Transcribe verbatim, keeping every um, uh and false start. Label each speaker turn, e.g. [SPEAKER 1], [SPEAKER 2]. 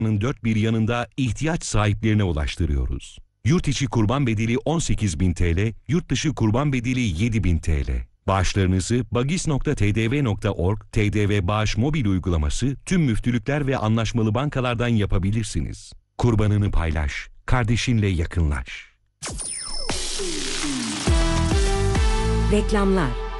[SPEAKER 1] dört bir yanında ihtiyaç sahiplerine ulaştırıyoruz. Yurt içi kurban bedeli on sekiz bin T L, yurt dışı kurban bedeli yedi bin T L. Bağışlarınızı bagis nokta t d v nokta org, T D V Bağış mobil uygulaması, tüm müftülükler ve anlaşmalı bankalardan yapabilirsiniz. Kurbanını paylaş, kardeşinle yakınlaş.
[SPEAKER 2] Reklamlar.